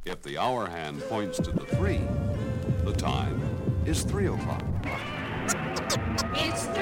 If the hour hand points to the 3, the time is 3 o'clock. It's